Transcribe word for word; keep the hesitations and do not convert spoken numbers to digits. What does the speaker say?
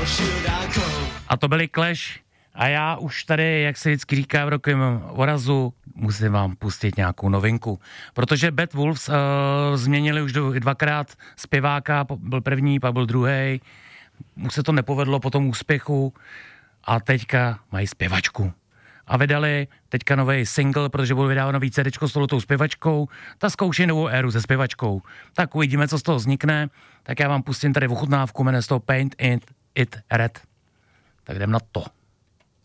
A to byli Clash. A já už tady, jak se vždycky říká v rokovém orazu, musím vám pustit nějakou novinku. Protože Bad Wolves uh, změnili už dvakrát zpěváka, byl první, pak byl druhý. Už se to nepovedlo po tom úspěchu a teďka mají zpěvačku. A vydali teďka nový single, protože budou vydávat nový CDčko s touhletou zpěvačkou. Ta zkouší novou éru se zpěvačkou. Tak uvidíme, co z toho vznikne. Tak já vám pustím tady ochutnávku, jmenuje z toho Paint It, It Red. Tak jdem na to.